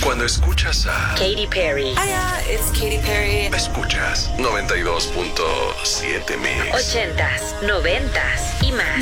Cuando escuchas a Katy Perry. Hiya, it's Katy Perry. Escuchas 92.7 Mix. 80s, 90s y más.